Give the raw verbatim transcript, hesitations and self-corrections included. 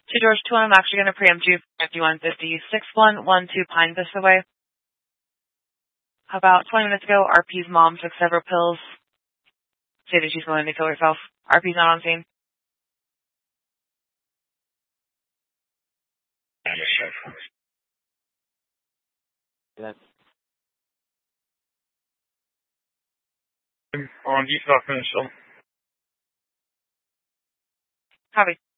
Two George two one, I'm actually going to preempt you fifty-one fifty, six one one two Pine Vista Way. About twenty minutes ago, R P's mom took several pills. Stated she's going to kill herself. R P's not on scene. Yes. On East Rock Minnesota. Copy.